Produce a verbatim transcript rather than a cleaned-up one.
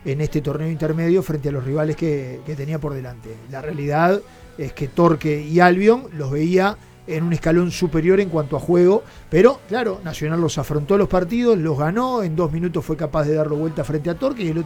en este torneo intermedio frente a los rivales que, que tenía por delante. La realidad es que Torque y Albion los veía en un escalón superior en cuanto a juego, pero claro, Nacional los afrontó los partidos, los ganó, en dos minutos fue capaz de darlo vuelta frente a Torque y el otro